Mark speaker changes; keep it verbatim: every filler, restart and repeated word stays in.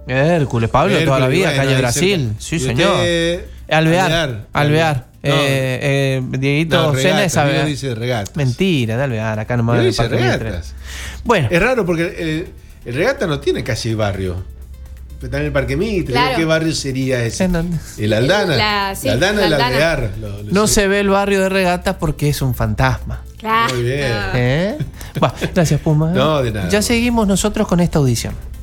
Speaker 1: Hércules, Pablo,
Speaker 2: Hércules,
Speaker 1: toda la vida,
Speaker 2: bueno,
Speaker 1: calle
Speaker 2: ahí
Speaker 1: Brasil.
Speaker 2: cerca.
Speaker 1: Sí,
Speaker 2: ¿Y
Speaker 1: señor.
Speaker 2: usted?
Speaker 1: Alvear.
Speaker 2: Alvear.
Speaker 1: Alvear.
Speaker 2: No.
Speaker 1: Eh, eh, Dieguito
Speaker 2: No,
Speaker 1: Sena es
Speaker 2: regatas,
Speaker 1: Alvear.
Speaker 2: Diego dice regatas.
Speaker 1: Mentira, de Alvear, acá nomás.
Speaker 2: Diego
Speaker 1: en el
Speaker 2: dice
Speaker 1: Parque
Speaker 2: regatas.
Speaker 1: Mitre. Bueno,
Speaker 2: Es raro porque el, el Regata no tiene casi barrio. Está en el Parque Mitre.
Speaker 3: Claro.
Speaker 2: ¿Qué barrio sería ese?
Speaker 1: En donde-
Speaker 2: El Aldana.
Speaker 3: La- sí,
Speaker 2: el Aldana
Speaker 3: la
Speaker 2: el
Speaker 3: Aldana.
Speaker 2: Alvear. Lo- lo
Speaker 1: no
Speaker 2: sé.
Speaker 1: se ve el barrio de Regatas porque es un fantasma.
Speaker 3: Claro.
Speaker 2: Muy bien.
Speaker 1: ¿Eh? Bueno, gracias, Puma.
Speaker 2: No, de nada.
Speaker 1: Ya seguimos nosotros con esta audición.